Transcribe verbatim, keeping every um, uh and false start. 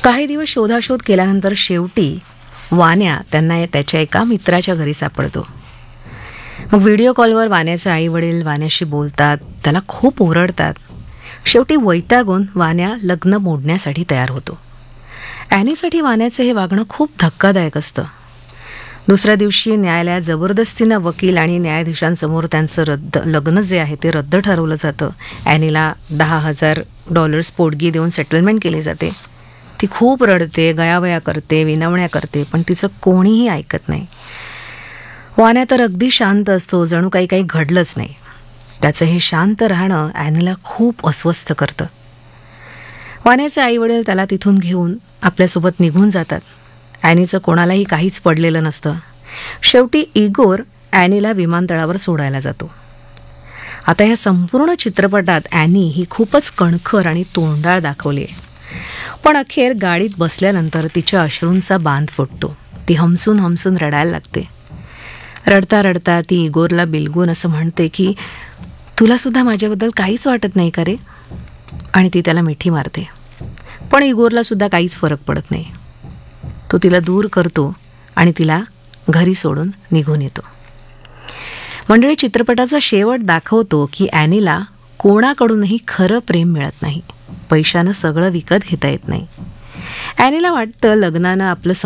काही दिवस शोधाशोध केल्यानंतर शेवटी वान्या त्यांना त्याच्या एका मित्राच्या घरी सापडतो. मग व्हिडिओ कॉलवर वाण्याचे आई वडील वाण्याशी बोलतात, त्याला खूप ओरडतात. शेवटी वैतागून वाण्या लग्न मोडण्यासाठी तयार होतो. ॲनीसाठी वाण्याचे हे वागणं खूप धक्कादायक असतं. दुसऱ्या दिवशी न्यायालयात जबरदस्तीनं वकील आणि न्यायाधीशांसमोर त्यांचं रद्द लग्न जे आहे ते रद्द ठरवलं जातं. ॲनीला दहा हजार डॉलर्स पोटगी देऊन सेटलमेंट केली जाते. ती खूप रडते, गयावया करते, विनवण्या करते, पण तिचं कोणीही ऐकत नाही. वाण्या तर अगदी शांत असतो, जणू काही काही घडलंच नाही. त्याचं हे शांत राहणं ॲनीला खूप अस्वस्थ करतं. वाण्याचे आईवडील त्याला तिथून घेऊन आपल्यासोबत निघून जातात. ॲनीचं कोणालाही काहीच पडलेलं नसतं. शेवटी इगोर ॲनीला विमानतळावर सोडायला जातो. आता ह्या संपूर्ण चित्रपटात ॲनी ही खूपच कणखर आणि तोंडाळ दाखवली आहे. पण अखेर गाडीत बसल्यानंतर तिच्या अश्रूंचा बांध फुटतो. ती हमसून हमसून रडायला लागते. रडता रडता ती इगोरला बिलगून असं म्हणते की तुलासुद्धा माझ्याबद्दल काहीच वाटत नाही का रे? आणि ती त्याला मिठी मारते. पण इगोरलासुद्धा काहीच फरक पडत नाही. तो तिला दूर करतो आणि तिला घरी सोडून निघून येतो. मंडळी, चित्रपटाचा शेवट दाखवतो की ॲनीला कोणाकडूनही खरं प्रेम मिळत नाही. पैशानं सगळं विकत घेता येत नाही. ॲनीला वाटतं लग्नानं आपलं